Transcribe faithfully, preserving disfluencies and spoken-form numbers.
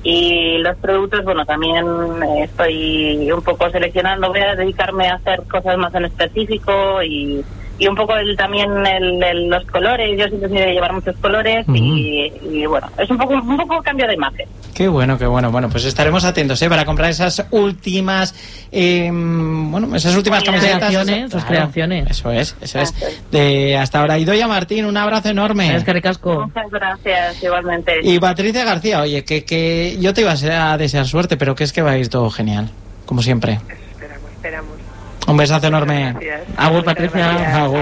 Y los productos, bueno, también eh, estoy un poco seleccionando, voy a dedicarme a hacer cosas más en específico y, y un poco el, también el, el, los colores, yo siempre soy de llevar muchos colores uh-huh. y, y bueno, es un poco un poco cambio de imagen. Qué bueno, qué bueno, bueno, pues estaremos atentos, ¿eh? Para comprar esas últimas, eh, bueno, esas últimas camisetas. Creaciones, sus claro, creaciones. Eso es, eso es. De hasta ahora. Idoia Martín, un abrazo enorme. Es que ricasco. Muchas gracias, igualmente. Y Patricia García, oye, que, que yo te iba a desear suerte, pero que es que va a ir todo genial, como siempre. Esperamos, esperamos. Un besazo enorme. Gracias. Agur, Patricia. Agur.